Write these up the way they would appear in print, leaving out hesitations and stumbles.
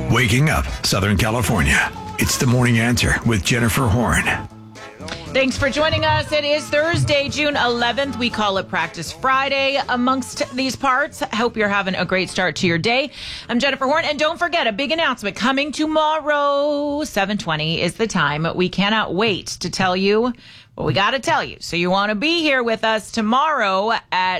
Waking up Southern California. It's the Morning Answer with Jennifer Horn. Thanks for joining us. It is Thursday, June 11th. We call it Practice Friday amongst these parts. Hope you're having a great start to your day. I'm Jennifer Horn. And don't forget, a big announcement coming tomorrow. 7:20 is the time. We cannot wait to tell you what we got to tell you. So you want to be here with us tomorrow at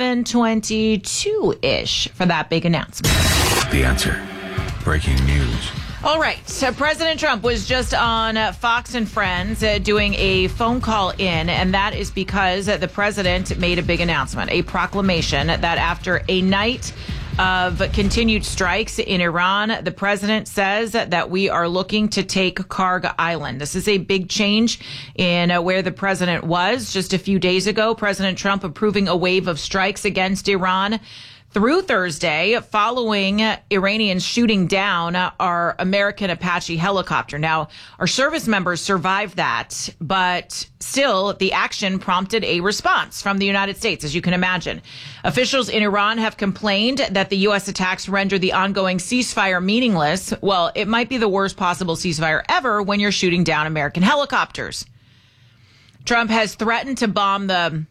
7:22-ish for that big announcement. The Answer. Breaking news. All right. So President Trump was just on Fox and Friends doing a phone call in, and that is because the president made a big announcement, a proclamation that after a night of continued strikes in Iran, the president says that we are looking to take Karg Island. This is a big change in where the president was just a few days ago. President Trump approving a wave of strikes against Iran through Thursday, following Iranians shooting down our American Apache helicopter. Now, our service members survived that, but still, the action prompted a response from the United States, as you can imagine. Officials in Iran have complained that the U.S. attacks render the ongoing ceasefire meaningless. Well, it might be the worst possible ceasefire ever when you're shooting down American helicopters. Trump has threatened to bomb the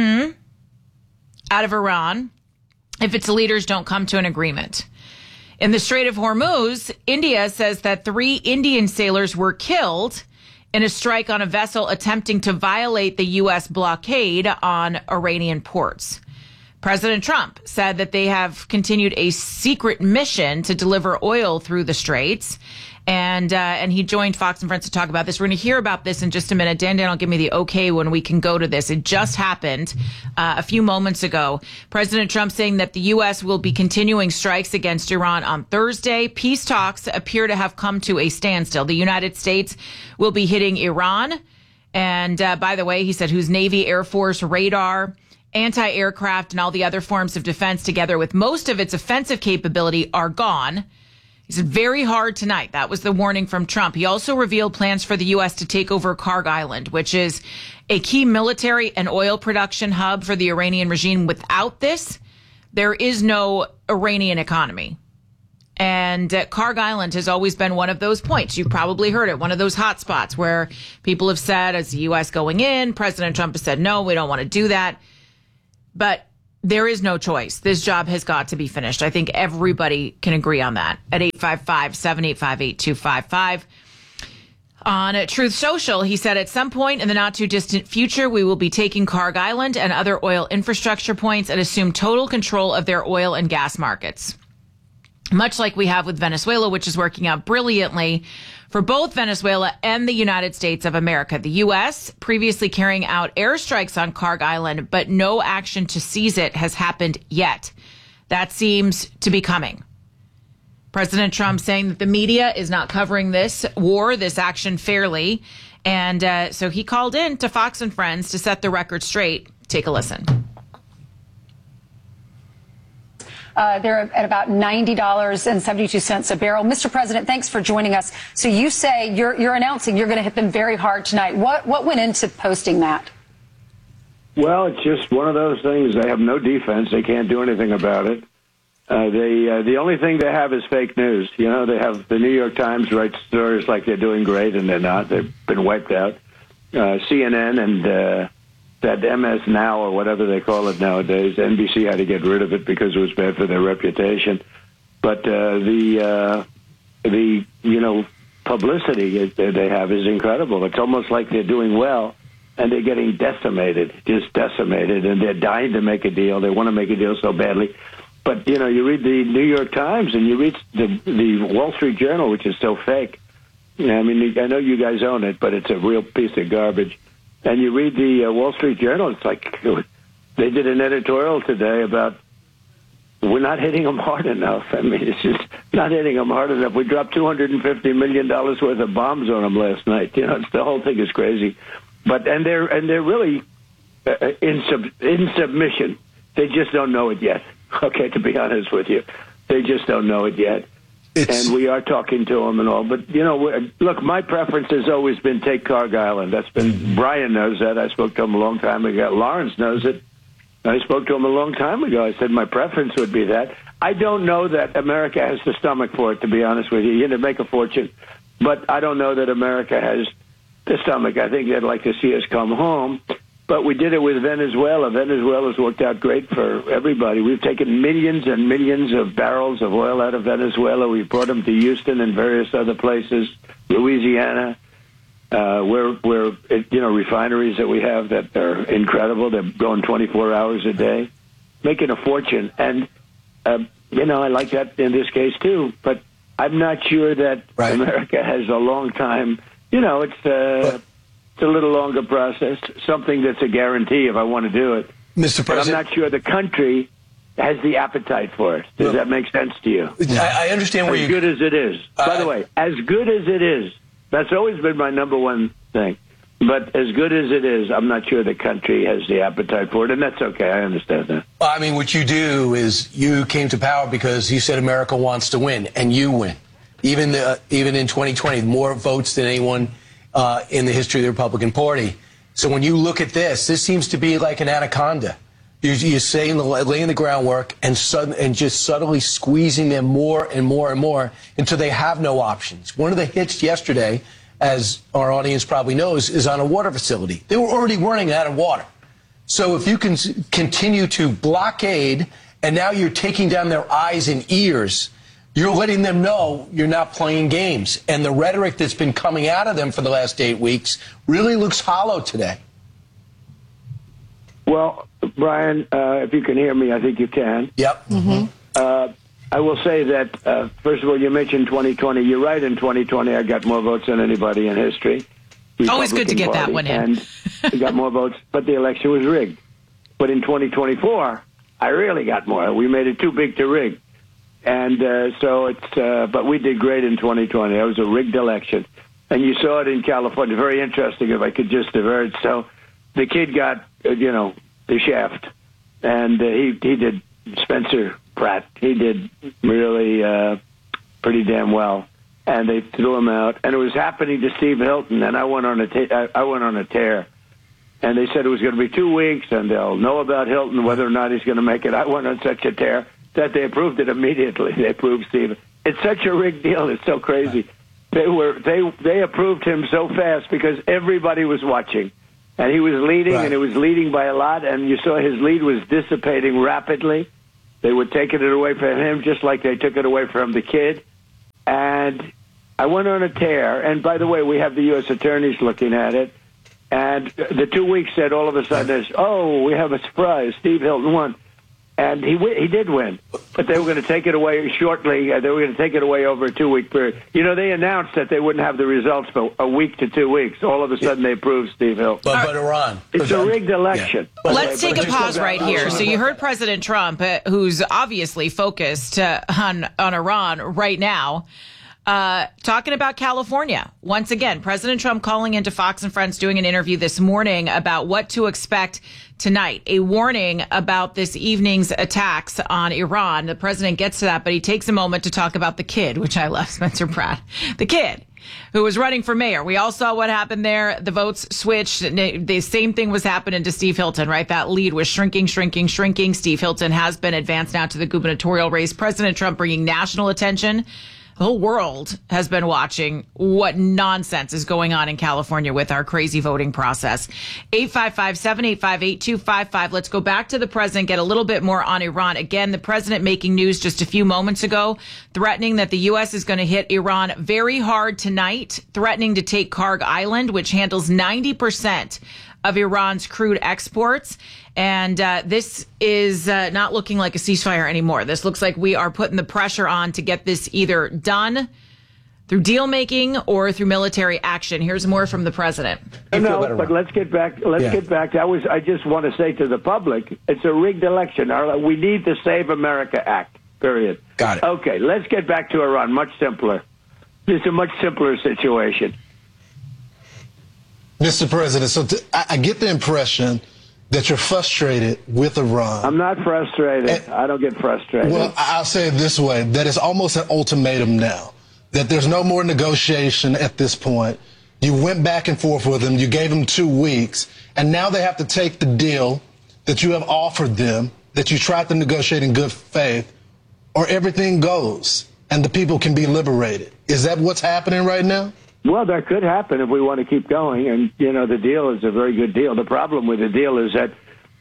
out of Iran if its leaders don't come to an agreement. In the Strait of Hormuz, India says that 3 Indian sailors were killed in a strike on a vessel attempting to violate the U.S. blockade on Iranian ports. President Trump said that they have continued a secret mission to deliver oil through the straits. And he joined Fox and Friends to talk about this. We're going to hear about this in just a minute. Dan will give me the okay when we can go to this. It just happened a few moments ago. President Trump saying that the U.S. will be continuing strikes against Iran on Thursday. Peace talks appear to have come to a standstill. The United States will be hitting Iran. And by the way, he said whose Navy, Air Force, radar, anti-aircraft, and all the other forms of defense, together with most of its offensive capability, are gone. He said, very hard tonight. That was the warning from Trump. He also revealed plans for the U.S. to take over Karg Island, which is a key military and oil production hub for the Iranian regime. Without this, there is no Iranian economy. And Karg Island has always been one of those points. You've probably heard it, one of those hot spots where people have said, as the U.S. going in, President Trump has said, no, we don't want to do that. But there is no choice. This job has got to be finished. I think everybody can agree on that. At 855-785-8255. On Truth Social, he said, at some point in the not too distant future, we will be taking Karg Island and other oil infrastructure points and assume total control of their oil and gas markets. Much like we have with Venezuela, which is working out brilliantly for both Venezuela and the United States of America. The U.S. previously carrying out airstrikes on Karg Island, but no action to seize it has happened yet. That seems to be coming. President Trump saying that the media is not covering this war, this action fairly. And so he called in to Fox and Friends to set the record straight. Take a listen. They're at about $90.72 a barrel. Mr. President, thanks for joining us. So you say you're announcing you're going to hit them very hard tonight. What went into posting that? Well, it's just one of those things. They have no defense. They can't do anything about it. The only thing they have is fake news. You know, they have the New York Times write stories like they're doing great, and they're not. They've been wiped out. CNN and that MS Now or whatever they call it nowadays. NBC had to get rid of it because it was bad for their reputation. But the publicity they have is incredible. It's almost like they're doing well and they're getting decimated, just decimated, and they're dying to make a deal. They want to make a deal so badly. But, you know, you read the New York Times and you read the Wall Street Journal, which is so fake. I mean, I know you guys own it, but it's a real piece of garbage. And you read the Wall Street Journal, it's like they did an editorial today about we're not hitting them hard enough. I mean, it's just not hitting them hard enough. We dropped $250 million worth of bombs on them last night. You know, the whole thing is crazy. But and they're really in submission. They just don't know it yet. Okay, to be honest with you, they just don't know it yet. And we are talking to them and all. But, you know, look, my preference has always been take Karg Island. That's been, Brian knows that. I spoke to him a long time ago. Lawrence knows it. I spoke to him a long time ago. I said my preference would be that. I don't know that America has the stomach for it, to be honest with you. You're going to make a fortune, but I don't know that America has the stomach. I think they'd like to see us come home, but we did it with Venezuela. Venezuela's worked out great for everybody. We've taken millions and millions of barrels of oil out of Venezuela. We've brought them to Houston and various other places, Louisiana. We're refineries that we have that are incredible. They're going 24 hours a day, making a fortune. And, I like that in this case, too. But I'm not sure that America has a long time. It's a little longer process, something that's a guarantee if I want to do it. Mr. President, but I'm not sure the country has the appetite for it. Does that make sense to you? I understand where as good as it is. By the way, as good as it is, that's always been my number one thing. But as good as it is, I'm not sure the country has the appetite for it, and that's okay. I understand that. Well, I mean, what you do is you came to power because you said America wants to win, and you win. Even in 2020, more votes than anyone in the history of the Republican Party. So when you look at this seems to be like an anaconda. You're saying laying the groundwork and just subtly squeezing them more and more and more until they have no options. One of the hits yesterday, as our audience probably knows, is on a water facility. They were already running out of water. So if you can continue to blockade, and now you're taking down their eyes and ears, you're letting them know you're not playing games. And the rhetoric that's been coming out of them for the last 8 weeks really looks hollow today. Well, Brian, if you can hear me, I think you can. Yep. Mm-hmm. I will say that, first of all, you mentioned 2020. You're right, in 2020, I got more votes than anybody in history. Always good to get that one in. And we got more votes, but the election was rigged. But in 2024, I really got more. We made it too big to rig. And but we did great in 2020. It was a rigged election. And you saw it in California. Very interesting, if I could just divert. So the kid got, the shaft. And he did, Spencer Pratt, he did really pretty damn well. And they threw him out. And it was happening to Steve Hilton. And I went on a tear. And they said it was going to be 2 weeks, and they'll know about Hilton, whether or not he's going to make it. I went on such a tear that they approved it immediately. They approved Steve. It's such a rigged deal. It's so crazy. They approved him so fast because everybody was watching. And he was leading, and it was leading by a lot, and you saw his lead was dissipating rapidly. They were taking it away from him just like they took it away from the kid. And I went on a tear. And by the way, we have the U.S. attorneys looking at it. And the 2 weeks said all of a sudden, we have a surprise. Steve Hilton won. And he did win. But they were going to take it away shortly. They were going to take it away over a 2-week period. They announced that they wouldn't have the results for a week to 2 weeks. All of a sudden, they approved Steve Hilton. But Iran. It's a rigged election. Yeah. Let's take a pause right here. So you heard President Trump, who's obviously focused on Iran right now, talking about California. Once again, President Trump calling into Fox and Friends, doing an interview this morning about what to expect tonight. A warning about this evening's attacks on Iran. The president gets to that, but he takes a moment to talk about the kid, which I love, Spencer Pratt. The kid who was running for mayor. We all saw what happened there. The votes switched. The same thing was happening to Steve Hilton, right? That lead was shrinking. Steve Hilton has been advanced now to the gubernatorial race. President Trump bringing national attention. The whole world has been watching what nonsense is going on in California with our crazy voting process. 855-785-8255. Let's go back to the president, get a little bit more on Iran. Again, the president making news just a few moments ago, threatening that the U.S. is going to hit Iran very hard tonight, threatening to take Karg Island, which handles 90% of Iran's crude exports. And this is not looking like a ceasefire anymore. This looks like we are putting the pressure on to get this either done through deal making or through military action. Here's more from the president. No, but let's get back. Get back. I just want to say to the public, it's a rigged election. We need the Save America Act, period. Got it. Okay, let's get back to Iran. Much simpler. It's a much simpler situation. Mr. President, so I get the impression that you're frustrated with Iran. I'm not frustrated. I don't get frustrated. Well, I'll say it this way, that it's almost an ultimatum now, that there's no more negotiation at this point. You went back and forth with them. You gave them 2 weeks, and now they have to take the deal that you have offered them, that you tried to negotiate in good faith, or everything goes and the people can be liberated? Is that what's happening right now? Well, that could happen if we want to keep going. And, the deal is a very good deal. The problem with the deal is that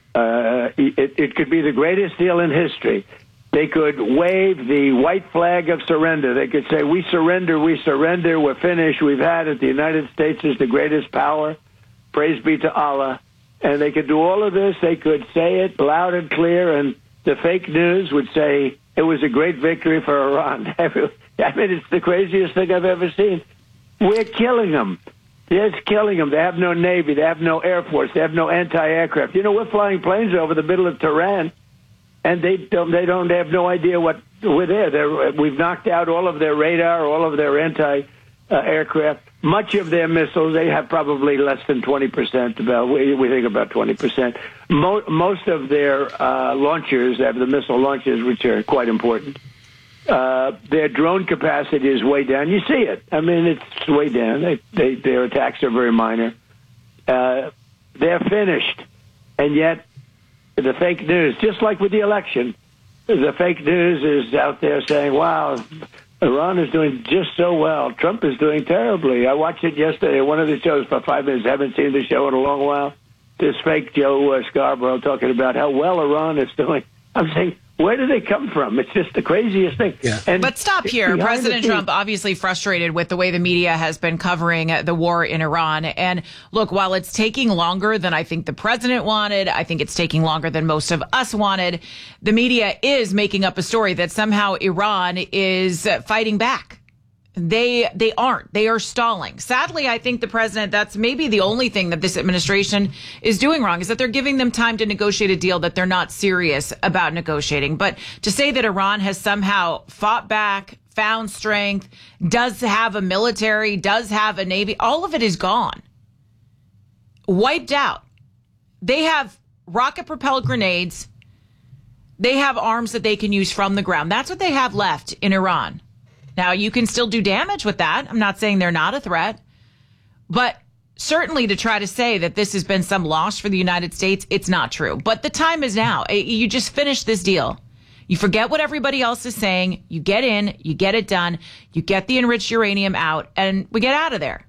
it could be the greatest deal in history. They could wave the white flag of surrender. They could say, we surrender, we're finished, we've had it. The United States is the greatest power. Praise be to Allah. And they could do all of this. They could say it loud and clear, and the fake news would say it was a great victory for Iran. I mean, it's the craziest thing I've ever seen. We're killing them. Just killing them. They have no Navy. They have no Air Force. They have no anti-aircraft. We're flying planes over the middle of Tehran, and they have no idea what we're there. We've knocked out all of their radar, all of their anti-aircraft. Much of their missiles, they have probably less than 20%. We think about 20%. Most of their launchers, they have the missile launchers, which are quite important. Their drone capacity is way down. You see it. I mean, it's way down. Their attacks are very minor. They're finished. And yet, the fake news, just like with the election, the fake news is out there saying, wow, Iran is doing just so well. Trump is doing terribly. I watched it yesterday, one of the shows for 5 minutes. I haven't seen the show in a long while. This fake Joe Scarborough talking about how well Iran is doing. I'm saying, where do they come from? It's just the craziest thing. Yeah. But stop here. President Trump obviously frustrated with the way the media has been covering the war in Iran. And look, while it's taking longer than I think the president wanted, I think it's taking longer than most of us wanted, the media is making up a story that somehow Iran is fighting back. They aren't. They are stalling. Sadly, I think the president, that's maybe the only thing that this administration is doing wrong, is that they're giving them time to negotiate a deal that they're not serious about negotiating. But to say that Iran has somehow fought back, found strength, does have a military, does have a navy, all of it is gone. Wiped out. They have rocket-propelled grenades. They have arms that they can use from the ground. That's what they have left in Iran. Now, you can still do damage with that. I'm not saying they're not a threat. But certainly to try to say that this has been some loss for the United States, it's not true. But the time is now. You just finish this deal. You forget what everybody else is saying. You get in, you get it done, you get the enriched uranium out, and we get out of there.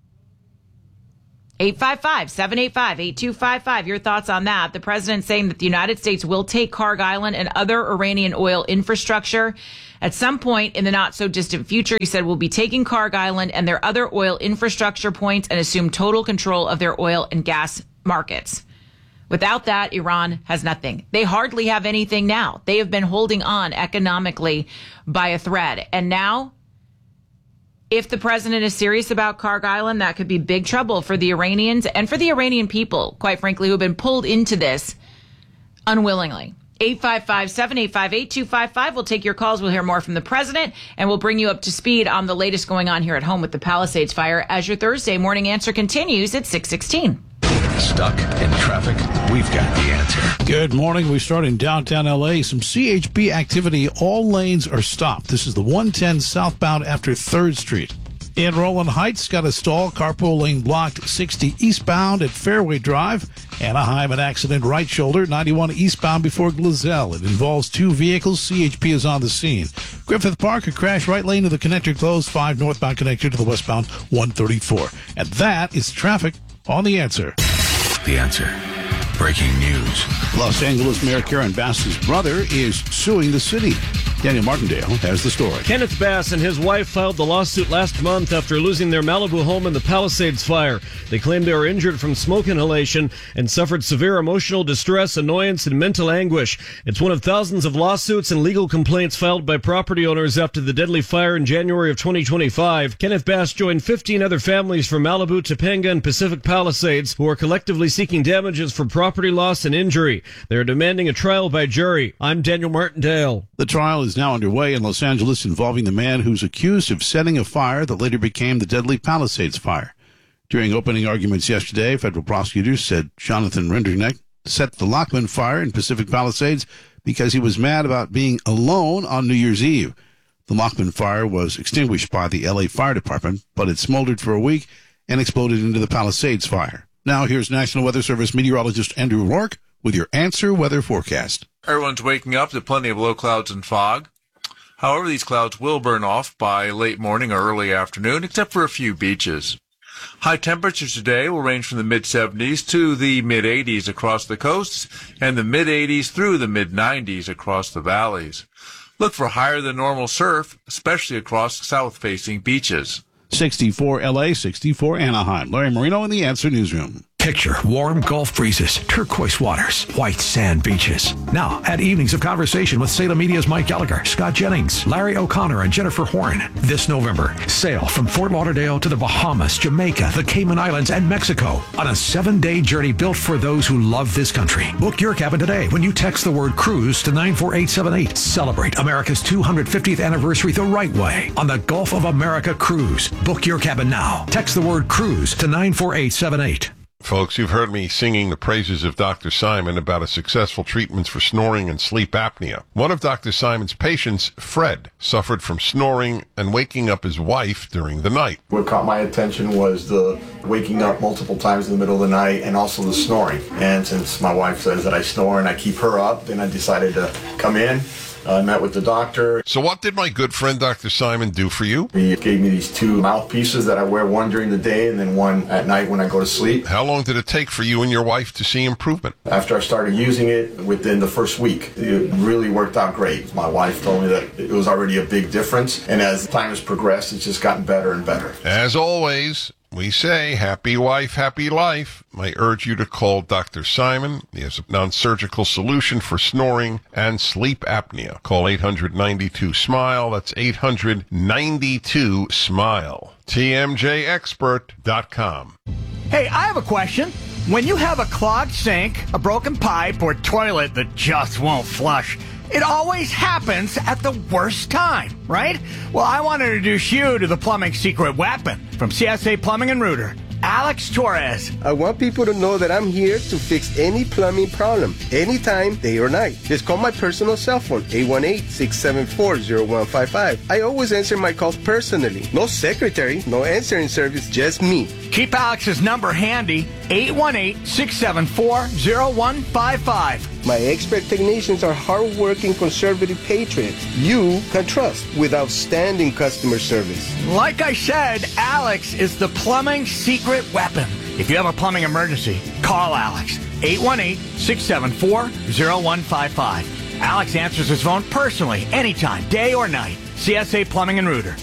855-785-8255. Your thoughts on that. The president saying that the United States will take Karg Island and other Iranian oil infrastructure at some point in the not so distant future. He said we'll be taking Karg Island and their other oil infrastructure points and assume total control of their oil and gas markets. Without that, Iran has nothing. They hardly have anything now. They have been holding on economically by a thread. And now, if the president is serious about Karg Island, that could be big trouble for the Iranians and for the Iranian people, quite frankly, who have been pulled into this unwillingly. 855-785-8255. We'll take your calls. We'll hear more from the president, and we'll bring you up to speed on the latest going on here at home with the Palisades fire as your Thursday morning answer continues at 6:16. Stuck in traffic? We've got the answer. Good morning. We start in downtown L.A. Some CHP activity. All lanes are stopped. This is the 110 southbound after 3rd Street. In Rowland Heights, got a stall. Carpool lane blocked. 60 eastbound at Fairway Drive. Anaheim, an accident right shoulder. 91 eastbound before Glazell. It involves 2 vehicles. CHP is on the scene. Griffith Park, a crash right lane to the connector closed. 5 northbound connector to the westbound 134. And that is traffic on The Answer. The Answer. Breaking news. Los Angeles Mayor Karen Bass's brother is suing the city. Daniel Martindale has the story. Kenneth Bass and his wife filed the lawsuit last month after losing their Malibu home in the Palisades fire. They claimed they were injured from smoke inhalation and suffered severe emotional distress, annoyance, and mental anguish. It's one of thousands of lawsuits and legal complaints filed by property owners after the deadly fire in January of 2025. Kenneth Bass joined 15 other families from Malibu, Topanga, and Pacific Palisades who are collectively seeking damages for property loss and injury. They are demanding a trial by jury. I'm Daniel Martindale. The trial is now underway in Los Angeles involving the man who's accused of setting a fire that later became the deadly Palisades fire. During opening arguments yesterday, federal prosecutors said Jonathan Renderneck set the Lockman fire in Pacific Palisades because he was mad about being alone on New Year's Eve. The Lockman fire was extinguished by the L.A. Fire Department, but it smoldered for a week and exploded into the Palisades fire. Now here's National Weather Service meteorologist Andrew Rourke with your Answer Weather Forecast. Everyone's waking up to plenty of low clouds and fog. However, these clouds will burn off by late morning or early afternoon, except for a few beaches. High temperatures today will range from the mid-70s to the mid-80s across the coasts and the mid-80s through the mid-90s across the valleys. Look for higher than normal surf, especially across south-facing beaches. 64 LA, 64 Anaheim. Larry Marino in the Answer Newsroom. Picture warm Gulf breezes, turquoise waters, white sand beaches. Now, at Evenings of Conversation with Salem Media's Mike Gallagher, Scott Jennings, Larry O'Connor, and Jennifer Horn. This November, sail from Fort Lauderdale to the Bahamas, Jamaica, the Cayman Islands, and Mexico on a 7-day journey built for those who love this country. Book your cabin today when you text the word cruise to 94878. Celebrate America's 250th anniversary the right way on the Gulf of America Cruise. Book your cabin now. Text the word cruise to 94878. Folks, you've heard me singing the praises of Dr. Simon about his successful treatments for snoring and sleep apnea. One of Dr. Simon's patients, Fred, suffered from snoring and waking up his wife during the night. What caught my attention was the waking up multiple times in the middle of the night and also the snoring. And since my wife says that I snore and I keep her up, then I decided to come in. I met with the doctor. So what did my good friend Dr. Simon do for you? He gave me these 2 mouthpieces that I wear, one during the day and then one at night when I go to sleep. How long did it take for you and your wife to see improvement? After I started using it, within the first week, it really worked out great. My wife told me that it was already a big difference, and as time has progressed, it's just gotten better and better. As always, we say, happy wife, happy life. I urge you to call Dr. Simon. He has a non-surgical solution for snoring and sleep apnea. Call 800-92-SMILE. That's 800-92-SMILE. TMJExpert.com. Hey, I have a question. When you have a clogged sink, a broken pipe, or toilet that just won't flush, it always happens at the worst time, right? Well, I want to introduce you to the plumbing secret weapon from CSA Plumbing and Rooter, Alex Torres. I want people to know that I'm here to fix any plumbing problem, anytime, day or night. Just call my personal cell phone, 818-674-0155. I always answer my calls personally. No secretary, no answering service, just me. Keep Alex's number handy, 818-674-0155. My expert technicians are hardworking, conservative patriots you can trust with outstanding customer service. Like I said, Alex is the plumbing secret weapon. If you have a plumbing emergency, call Alex, 818-674-0155. Alex answers his phone personally, anytime, day or night. CSA Plumbing and Rooter,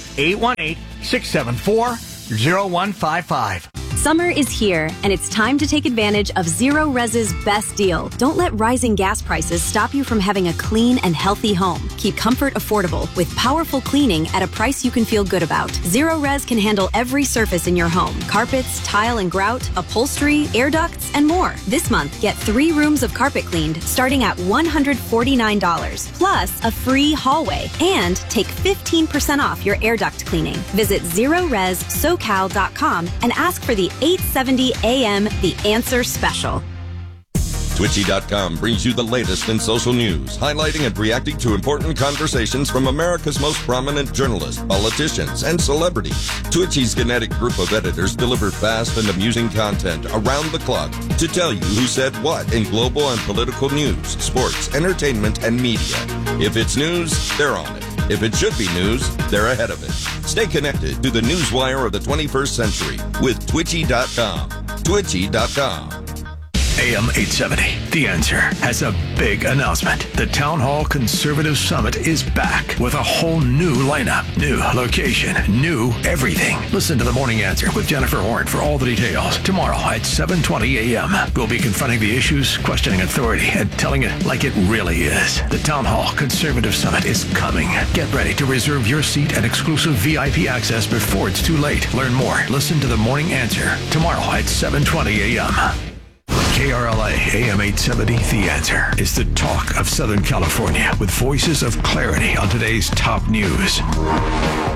818-674-0155. Summer is here, and it's time to take advantage of Zero Res's best deal. Don't let rising gas prices stop you from having a clean and healthy home. Keep comfort affordable with powerful cleaning at a price you can feel good about. Zero Res can handle every surface in your home: carpets, tile and grout, upholstery, air ducts, and more. This month, get 3 rooms of carpet cleaned starting at $149, plus a free hallway, and take 15% off your air duct cleaning. Visit ZeroResSoCal.com and ask for the 870 AM The Answer Special. Twitchy.com brings you the latest in social news, highlighting and reacting to important conversations from America's most prominent journalists, politicians, and celebrities. Twitchy's kinetic group of editors deliver fast and amusing content around the clock to tell you who said what in global and political news, sports, entertainment, and media. If it's news, they're on it. If it should be news, they're ahead of it. Stay connected to the newswire of the 21st century with Twitchy.com. Twitchy.com. AM 870, The Answer, has a big announcement. The Town Hall Conservative Summit is back with a whole new lineup, new location, new everything. Listen to The Morning Answer with Jennifer Horn for all the details tomorrow at 7:20 a.m. We'll be confronting the issues, questioning authority, and telling it like it really is. The Town Hall Conservative Summit is coming. Get ready to reserve your seat and exclusive VIP access before it's too late. Learn more. Listen to The Morning Answer tomorrow at 7:20 a.m. KRLA AM 870, The Answer, is the talk of Southern California with voices of clarity on today's top news.